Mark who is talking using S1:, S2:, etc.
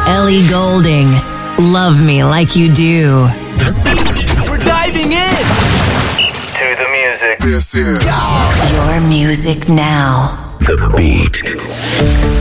S1: Ellie Goulding, Love Me Like You Do.
S2: We're diving in
S3: To the music.
S4: This is
S1: Your music now.
S5: The Beat.